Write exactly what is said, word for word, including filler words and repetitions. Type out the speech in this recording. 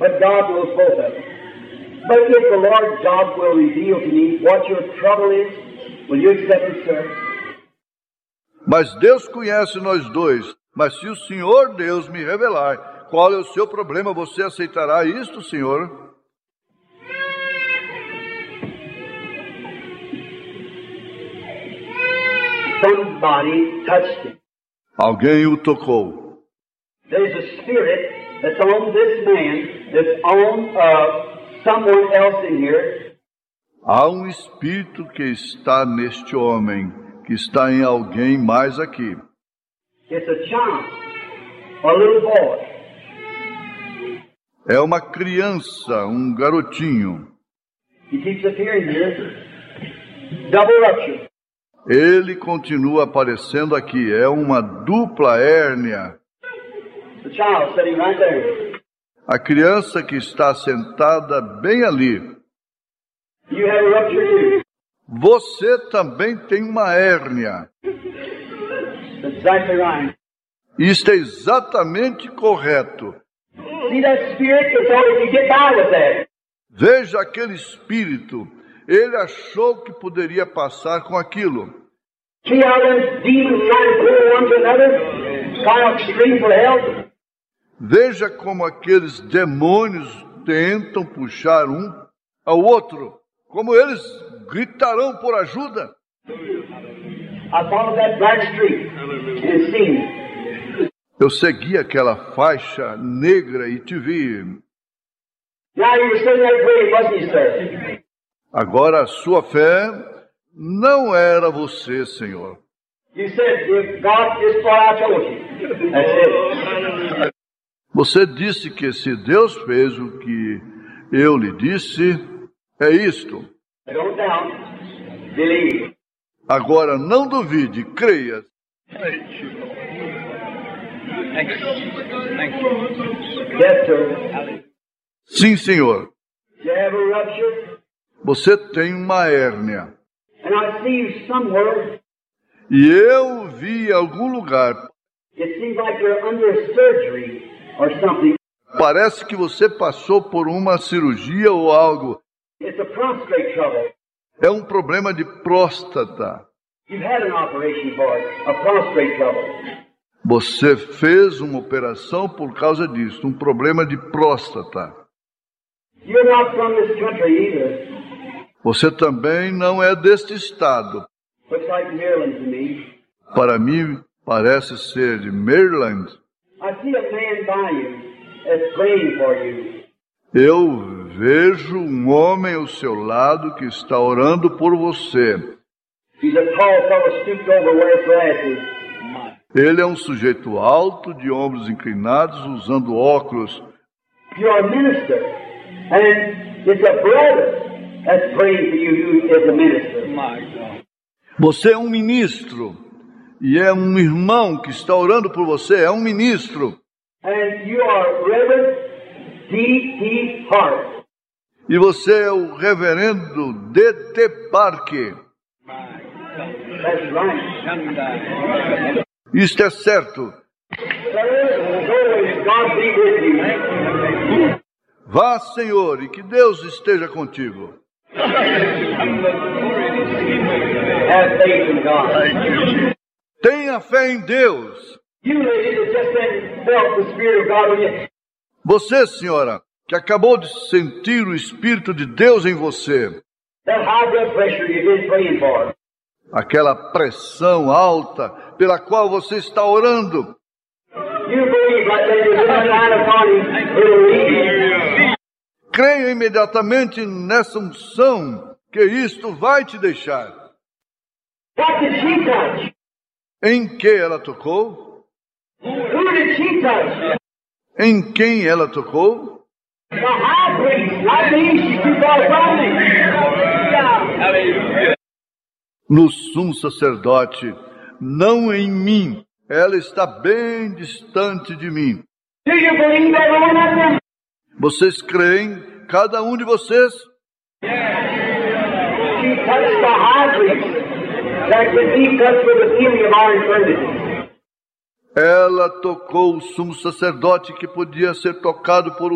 but God knows both of them. But if the Lord God will reveal to me what your trouble is, will you accept it, sir? Mas Deus conhece nós dois. Mas se o Senhor Deus me revelar qual é o seu problema, você aceitará isto, Senhor? Somebody touched him. Alguém o tocou. There's a spirit that's on this man, that's on uh, someone else in here. Há um espírito que está neste homem, que está em alguém mais aqui. It's a child, a little boy. É uma criança, um garotinho. He keeps appearing here. Double rupture. Ele continua aparecendo aqui. É uma dupla hérnia. The child sitting right there. A criança que está sentada bem ali. You have a rupture too. Você também tem uma hérnia. That's exactly right. Isto é exatamente correto. See that spirit? It's always you get by with that. Veja aquele espírito. Ele achou que poderia passar com aquilo. See how them demons try to pull one to another? Try out scream for help. Veja como aqueles demônios tentam puxar um ao outro. Como eles gritarão por ajuda. I followed that black street and seen it. Eu segui aquela faixa negra e te vi. Now you were sitting there praying, wasn't you, sir? Agora a sua fé não era você, Senhor. You said, if God is what I told you. That's it. Você disse que se Deus fez o que eu lhe disse, é isto. Don't doubt. Believe. Agora não duvide, creia. Yes, sir. Sim, Senhor. You have a rupture, Você tem uma hérnia. and I see you somewhere. E eu vi em algum lugar. It seems like you're under surgery or something. Parece que você passou por uma cirurgia ou algo. It's a prostate trouble. É um problema de próstata. You've had an operation for it, a prostate trouble. Você fez uma operação por causa disso, um problema de próstata. You're not from this country either. Você também não é deste estado. Looks like Maryland to me. Para mim, parece ser de Maryland. I see a man by you that's praying for you. Eu vejo um homem ao seu lado que está orando por você. He's a tall fellow stooped over, wears glasses. Ele é um sujeito alto, de ombros inclinados, usando óculos. You're a minister, and it's a brother that's praying for you, you as a minister. Você é um ministro, e é um irmão que está orando por você, é um ministro. And you are Reverend D T Hart. E você é o reverendo D T Parque. That's right. Isto é certo. Sir, go and God be with you. Vá, Senhor, e que Deus esteja contigo. Have faith in God. Tenha fé em Deus. You lady that just then felt the Spirit of God on you. Você, senhora, que acabou de sentir o Espírito de Deus em você. That high blood pressure you've been praying for. Aquela pressão alta pela qual você está orando. You believe like that you're line upon him, it'll lead you. Creia imediatamente nessa unção que isto vai te deixar. What did she touch? Em que ela tocou? Who did she touch? Em quem ela tocou? The high priest, not me, she's too far from me. No sumo sacerdote, não em mim. Ela está bem distante de mim. Do you believe every one of them? Vocês creem, cada um de vocês? She touched the high priest that could be touched with the feeling of our infirmity. Ela tocou o sumo sacerdote que podia ser tocado por